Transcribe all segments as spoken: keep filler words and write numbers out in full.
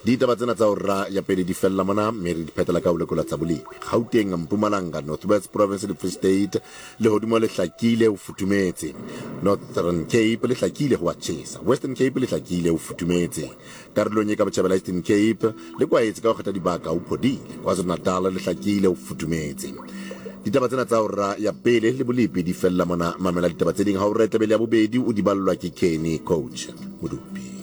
Ditaba tsena tsa hore ya pele di fella mona mme re di phetela ka ho lekola tsa bolepi. Gauteng, Mpumalanga, North West Province le Free State le hodimo le hlakile ho futumetse. Northern Cape le hlakile ho tjhesa. Western Cape le hlakile ho futumetse. Karolong e ka botjhabela Eastern Cape le kwaetse ka ho kgetha dibaka ho phodile. KwaZulu-Natal le hlakile ho futumetse. Ditaba tsena tsa hore ya pele le bolepi di fella mona mamela ditaba tse ding ha o re tlabele ya bobedi o di ballwa ke Kenny Coach Modupi.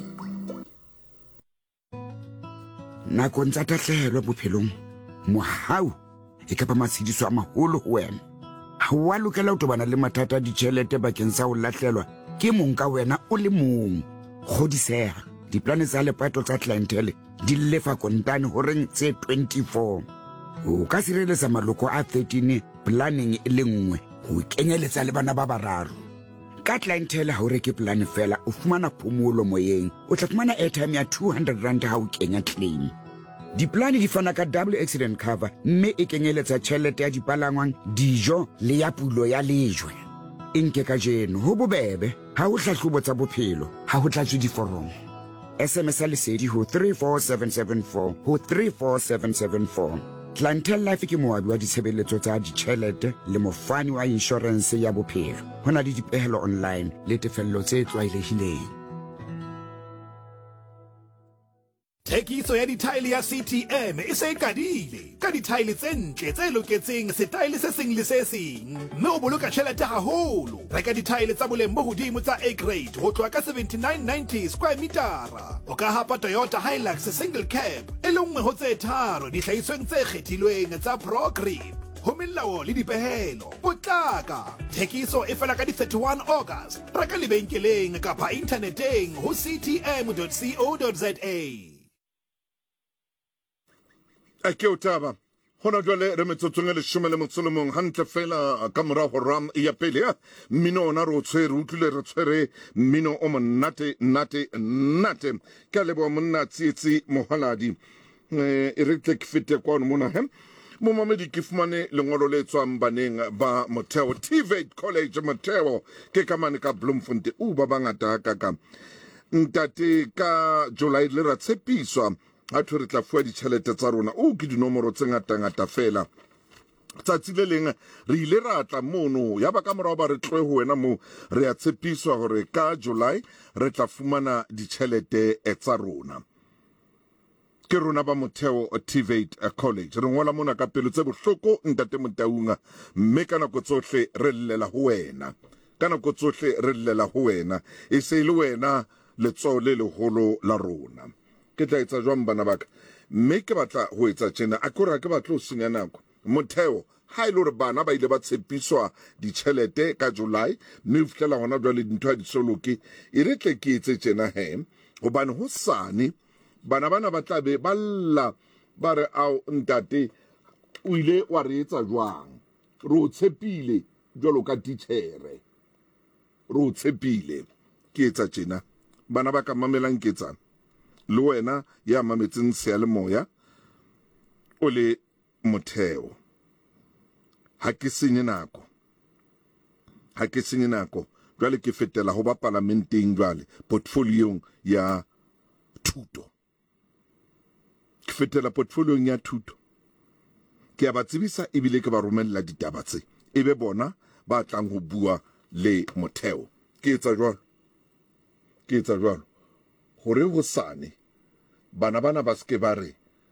Nakong tsa tahlehelo bophelong mohau e ka ba matshediso a maholo ho wena. Ha wa lokela ho tobana le mathata a ditjhelete bakeng sa ho lahlelwa ke mong ka wena o le mong. Kgodiseha diplane tsa lepato tsa clientele di lefa kontane ho reng tse twenty-four. O ka sireletsa maloko a thirteen planning e le nngwe ho kenyeletsa le bana ba bararo. Ka clientele ha o reke plan fela o fumana phomolo moyeng o tla fumana airtime ya two hundred rand ha o kenya claim. Diplane di fana ka double accident cover mme e kenyeletsa tjhelete ya dipalangwang, dijo le ya pulo ya lejwe. Inke ka jeno ho bobebe ha o hlahlobo tsa bophelo ha ho tlatswe diforomo. S M S lesedi ho three four seven seven four ho three four seven seven four. Clientele Life ke moabi wa ditshebeletso tsa ditjhelete le mofani wa insurance ya bophelo. Hona le dipehelo online le tefello tse tlwaelehileng. Thekiso ya dithaele ya C T M e se e kadile ka dithaele tse ntle tse loketseng setaele se seng le se seng mme o boloka tjhelete haholo. Reka dithaele tsa boleng bo hodimo tsa A grade ho tloha ka seventy-nine ninety square metara. O ka hapa Toyota Hilux single cab e le nngwe ho tse tharo dihlahisweng tse kgethilweng tsa Pro Grip. Ho melao le dipehelo potlaka. Thekiso e fela ka di thirty-one August. Reka lebenkeleng kapa inthaneteng ho c t m dot co dot za. Ake o taba hona jwale re metsotsong e leshome le motso le mong hantle fela ka mora ho ram ya pele ya mmino ona re o tshwere utlwile re tshwere mmino o monate nate nate ka lebo monna tsietsi mohaladi e re tle ke fete kwa mona he mo mamedi ke fumane lengolo le tswang baneng ba Motheo T V E T College Motheo ke ka mane ka Bloemfontein u ba bangata ka ka ntate ka July le ra tshepiswa a tho re tla fuwa ditjhelete tsa rona o ke dinomoro tse ngata ngata fela tsatsi le leng re ile ra tla mono ya ba ka morao ba re tloe ho wena mo re a tshepiswa hore ka July re tla fumana ditjhelete tsa rona ke rona ba Motheo T V E T College re ngola mona ka pelo tse bohloko ntate Motaunga mme kana go tsohle re llela ho wena kana go tsohle re llela ho wena e se le wena le tsole le holo la rona ke tla etsa jwang bana baka mme ke batla ho etsa tjena a kore ke batla ho senya nako Motheo ha ile hore bana ba ile ba tshepiswa ditjhelete ka July mme o fihlela hona jwale dintho ha di soloke e re tle ke etse tjena he hobane ho sane bana bana ba tla be ba lla ba re ao ntate o ile wa re etsa jwang re o tshepile jwalo ka titjhere re o tshepile ke etsa tjena bana ba ka mamelang ke etsang le wena ya mametseng seyalemoya o le Motheo ha ke senye nako ha ke senye nako jwale ke fetela ho ba parlamenteng jwale portfolio ya thuto ke fetela portfolio ya thuto ke a ba tsebisa ebile ke ba romella ditaba tse ebe bona ba tlang ho bua le Motheo ke etsa jwalo ke etsa jwalo hore ho sane bana bana ba ske ba re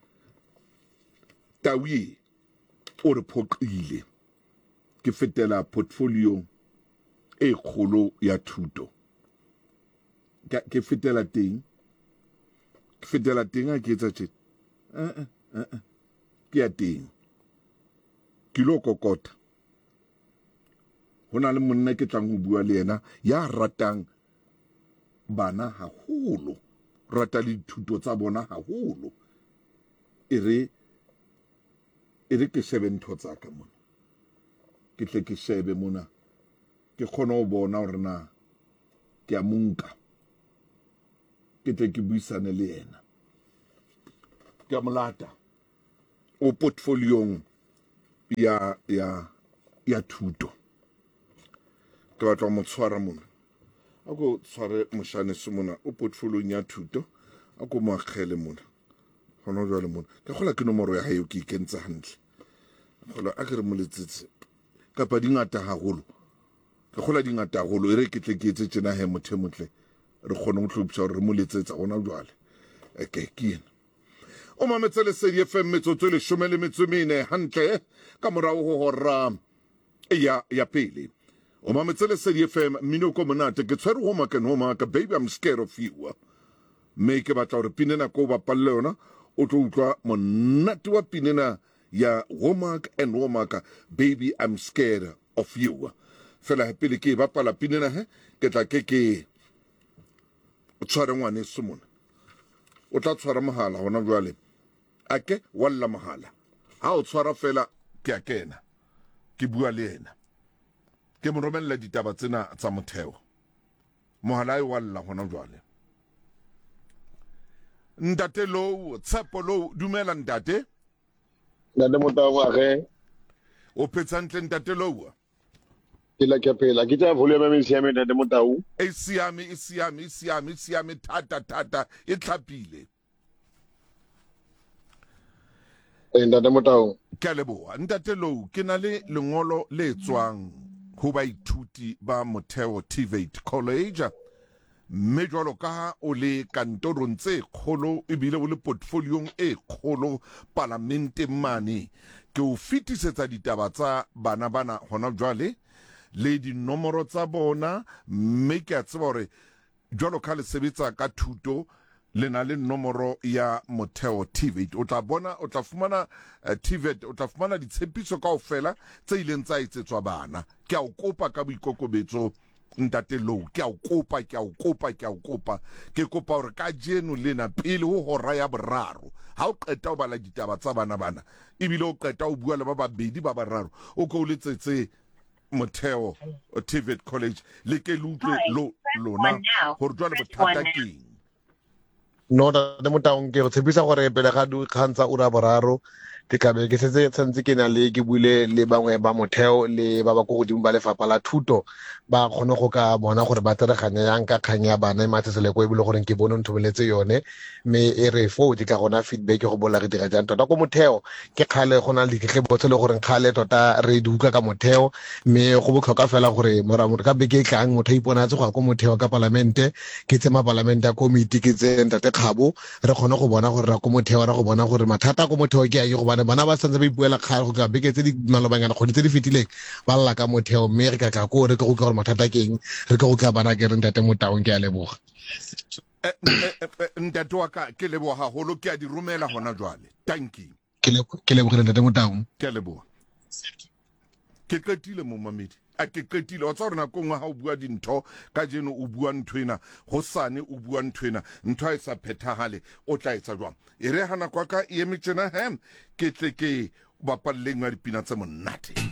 tawi o re phoqile ke fetela portfolio e kgolo ya thuto ke fetela teng ke fetela teng a ke etsa tjena eh eh ke ya teng ke lo kokota hona le monna ke tlang ho bua le yena ya ratang bana haholo rata le dithuto tsa bona haholo e re e re ke shebe ntho tsa ka mona ke tle ke shebe mona ke khona ho bona hore na ke a munka ke tle ke buisane le yena ke a molata o portfolio ya ya ya thuto ke batla mo tshwara mona ako tshware moshane se mona o portfolio ya thuto ako mo akgele mona gona jwale mona ka gola ke nomoro ya hae ke ikentse hantle gola a ke re moletsetse kapa dingata haholo ka gola dingata haholo e re ke tle ke etse tsena he mothe motle re kgone go tlhopisa gore re moletsetsa gona jwale okay ke ena o mametse le Lesedi F M metsotso le shome le metso mene hantle ka morao go hora ya ya pele o mametse le Lesedi F M mmino ko monate ke tshwere go maka no maka baby I'm scared of you me ke batla gore pinena ko ba palle yona o tlo utlwa monate wa pinena ya Womark and Womark baby I'm scared of you fela pele ke ba pala pinena he ke tla ke ke o tshware ngwane somona o tla tshwara mohala gona jwale ake walla mohala ha o tshwara fela ke a kena ke bua le ena ke mo romella ditaba tsena tsa motheo mohala e walla gona jwale ntate lo tshepo lo dumela ntate ntate Motaung a ge o petsantle ntate lo ke la ke pela ke tsa volume me siame ntate Motaung e siame e siame e siame e siame thata thata e tlhapile e ntate Motaung ke a leboha ntate lo ke na le lengolo le tswang ho baithuti ba motheo T V E T College mme jwalo ka ha o le kantorong tse kgolo ebile o le portfoliong e kgolo parlamenteng mane ke o fetisetsa ditaba tsa bana bana hona jwale le dinomoro tsa bona mme ke a tseba hore jwalo ka le sebetsa ka thuto le na le nomoro ya motheo T V E T o tla bona o tla fumana uh, T V E T o tla fumana ditshepiso kaofela tse ileng tsa etsetswa bana ke a o kopa ka boikokobetso ntate lo ke a o kopa ke a o kopa ke a o kopa ke kopa hore ka jeno lena pele ho hora ya boraro ha o qeta o bala ditaba tsa bana bana ebile o qeta o bua le ba babedi ba bararo o ko o letsetse motheo T V E T College le ke lutle lo lona hore jwale bothata keng no ntate Motaung ke go tshepisa gore pele ga du khantsa ura boraro ke tlabe ke setse tsantsi ke na le ke buile le bangwe ba motheo le ba ba go godimo ba lefapha la thuto ba kgone go ka bona gore ba tereganya yang ka kgang ya bana matsetsele ko e bile gore ke bone ntho beletse yone me e re fo di ka gona feedback go bola re dira jang tota ko motheo ke khale go na le ditlebo tse le gore khale tota re duka ka motheo me go botlhoka fela gore mora mo ka beke tlang motho ipona tse go ko motheo ka parlamente ke tse ma parlamente ya committee ke tse ntate Khabo re kgone go bona gore ra ko motheo ra go bona gore mathata ko motheo ke a go bana bana ba santse ba ipuela kgale go ka beke tse di malobanyana go tse di fetileng ba lla ka motheo me re ka ka ko re ka go ka gore mathata keng re ka go ka bana ke re ntate Motaung ke a leboga ntate wa ka ke leboga haholo ke a di romela hona jwale thank you ke le ke lebogile ntate Motaung ke a leboga ke qetile mo mamedi a ke qetile o tsa rena ko ngwa ha o bua dintho ka jeno o bua nthwena hosane o bua nthwena ntho a isa phethahale o tla etsa jwang e re hana kwa ka e emetjena hem ke tle ke bapalleng wa dipina tse monate